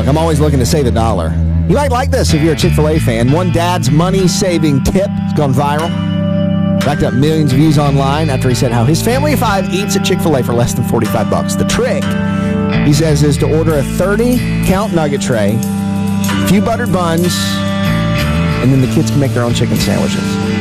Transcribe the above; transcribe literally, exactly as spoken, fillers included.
I'm always looking to save a dollar. You might like this if you're a Chick-fil-A fan. One dad's money-saving tip has gone viral. Racked up millions of views online after he said how his family of five eats at Chick-fil-A for less than forty-five bucks. The trick, he says, is to order a thirty-count nugget tray, a few buttered buns, and then the kids can make their own chicken sandwiches.